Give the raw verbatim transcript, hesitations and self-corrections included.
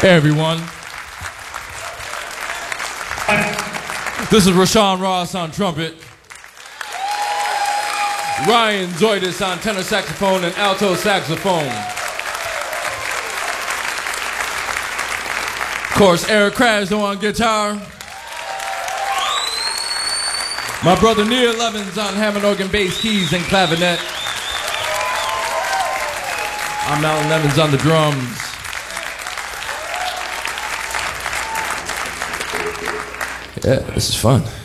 Hey everyone. This is Rashawn Ross on trumpet. Ryan Zoidis on tenor saxophone and alto saxophone. Of course, Eric Krasno on guitar. My brother Neil Evans on Hammond organ, bass, keys, and clavinet. I'm Alan Evans on the drums. Yeah, this is fun.